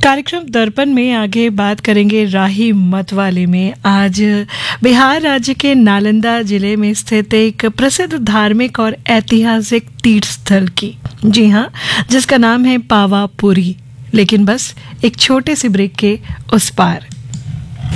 कार्यक्रम दर्पण में आगे बात करेंगे राही मतवाले में। आज बिहार राज्य के नालंदा जिले में स्थित एक प्रसिद्ध धार्मिक और ऐतिहासिक तीर्थ स्थल की, जी हाँ, जिसका नाम है पावापुरी, लेकिन बस एक छोटे से ब्रेक के उस पार।